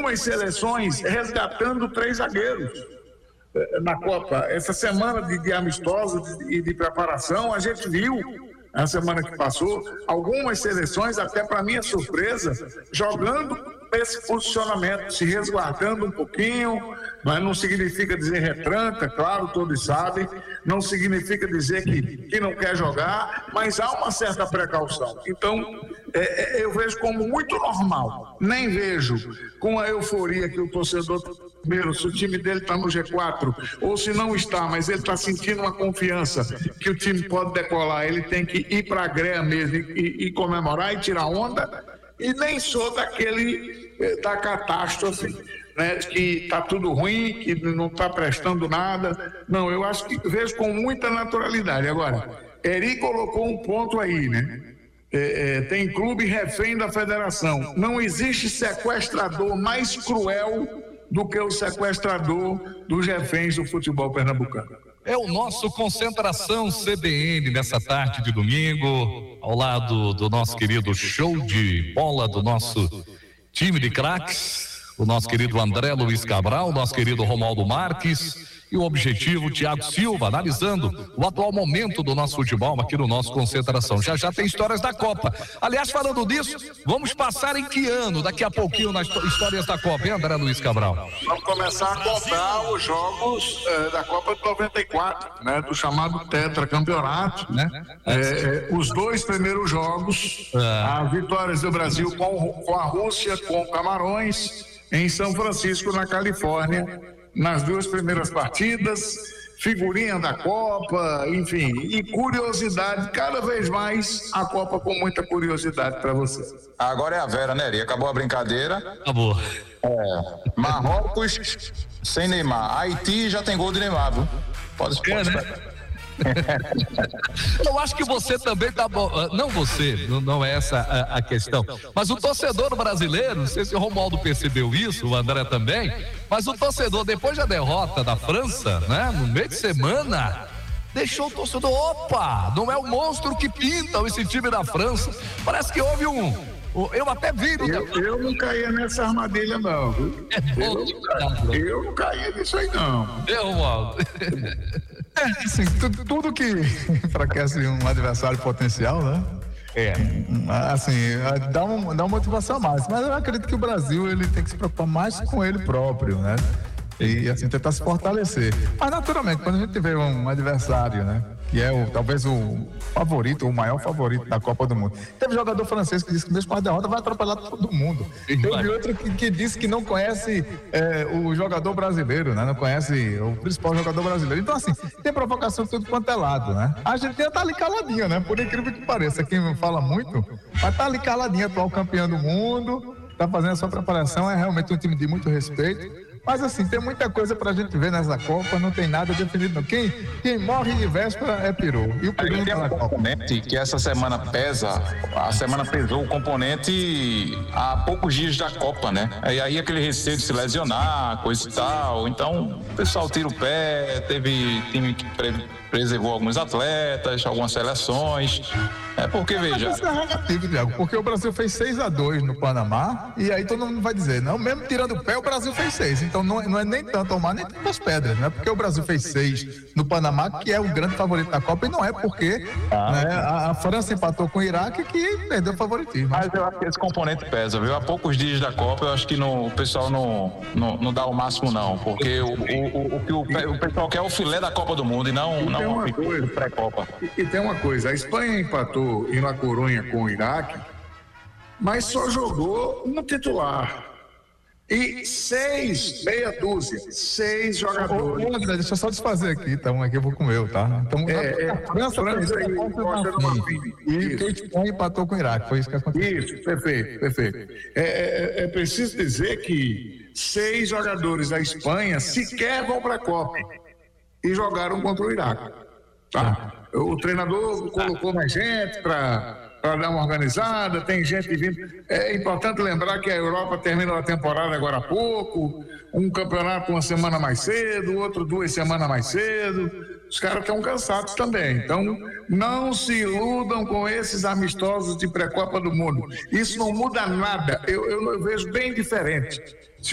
algumas seleções resgatando 3 zagueiros na Copa. Essa semana de amistosos e de preparação, a gente viu, na semana que passou, algumas seleções, até para minha surpresa, jogando esse posicionamento, se resguardando um pouquinho, mas não significa dizer retranca, claro, todos sabem, não significa dizer que não quer jogar, mas há uma certa precaução. Então, eu vejo como muito normal, nem vejo com a euforia que o torcedor, primeiro, se o time dele está no G4, ou se não está, mas ele está sentindo uma confiança que o time pode decolar, ele tem que ir para a greia mesmo e comemorar e tirar onda, e nem sou da catástrofe, né, que está tudo ruim, que não está prestando nada. Não, eu acho que vejo com muita naturalidade. Agora, Eri colocou um ponto aí, né? Tem clube refém da federação. Não existe sequestrador mais cruel do que o sequestrador dos reféns do futebol pernambucano. É o nosso Concentração CBN nessa tarde de domingo, ao lado do nosso querido show de bola do nosso time de craques, o nosso querido André Luiz Cabral, o nosso querido Romualdo Marques e o Objetivo Thiago Silva, analisando o atual momento do nosso futebol aqui no nosso Concentração. Já tem histórias da Copa. Aliás, falando disso, vamos passar em que ano, daqui a pouquinho, nas histórias da Copa, hein, André Luiz Cabral? Vamos começar a contar os jogos da Copa de 94, né, do chamado tetracampeonato, né? Os 2 primeiros jogos, as vitórias do Brasil com a Rússia, com Camarões, em São Francisco, na Califórnia, nas 2 primeiras partidas, figurinha da Copa, enfim, e curiosidade, cada vez mais a Copa com muita curiosidade para você. Agora é a Vera, né, Eri? Acabou a brincadeira. Acabou. Marrocos sem Neymar. Haiti já tem gol de Neymar, viu? Pode né? Eu acho que você também tá bom. Não você, não é essa a questão. Mas o torcedor brasileiro, não sei se o Romualdo percebeu isso, o André também, mas o torcedor, depois da derrota da França, né, no meio de semana, deixou o torcedor, opa, não é o monstro que pinta esse time da França. Parece que houve eu até vi. Eu não caía nessa armadilha, não. Eu não caía nisso aí, não. Romualdo. Assim, tudo que enfraquece um adversário potencial, né? Assim, dá uma motivação a mais. Mas eu acredito que o Brasil ele tem que se preocupar mais com ele próprio, né? E assim, tentar se fortalecer. Mas naturalmente, quando a gente vê um adversário, né? Que é talvez o favorito, o maior favorito da Copa do Mundo. Teve jogador francês que disse que mesmo com a derrota vai atropelar todo mundo. Teve outro que disse que não conhece o jogador brasileiro, né? Não conhece o principal jogador brasileiro. Então, assim, tem provocação de tudo quanto é lado, né? A Argentina tá ali caladinha, né? Por incrível que pareça, quem fala muito, mas tá ali caladinha, atual campeã do mundo, tá fazendo a sua preparação, é realmente um time de muito respeito. Mas assim, tem muita coisa pra gente ver nessa Copa, não tem nada definido não. Quem morre de véspera é peru. E o peru tem um componente que essa semana pesa, a semana pesou o componente há poucos dias da Copa, né? E aí aquele receio de se lesionar, coisa e tal. Então, o pessoal tira o pé, teve time que preservou alguns atletas, algumas seleções. Porque, veja... Isso é relativo, Thiago, porque o Brasil fez 6-2 no Panamá, e aí todo mundo vai dizer, não, mesmo tirando o pé, o Brasil fez 6. Então não é nem tanto ao mar, nem tanto as pedras, né? Porque o Brasil fez 6 no Panamá, que é o grande favorito da Copa, e não é porque a França empatou com o Iraque que perdeu o favoritismo. Mas eu acho que esse componente pesa, viu? Há poucos dias da Copa, eu acho que o pessoal não dá o máximo, não, porque o pessoal quer o filé da Copa do Mundo e não uma coisa pré-Copa. E tem uma coisa, a Espanha empatou em La Coruña com o Iraque, mas só jogou um titular. E 6 jogadores. André, deixa eu só desfazer aqui, então aqui eu vou com o meu, tá? Então, a França e quem Espanha empatou com o Iraque, foi isso que aconteceu. Isso, perfeito. É preciso dizer que 6 jogadores da Espanha sequer vão para a Copa e jogaram contra o Iraque. Tá? O treinador colocou mais gente para dar uma organizada, tem gente vindo. É importante lembrar que a Europa terminou a temporada agora há pouco, um campeonato uma semana mais cedo, outro 2 semanas mais cedo. Os caras estão cansados também. Então, não se iludam com esses amistosos de pré-Copa do Mundo. Isso não muda nada. Eu vejo bem diferente.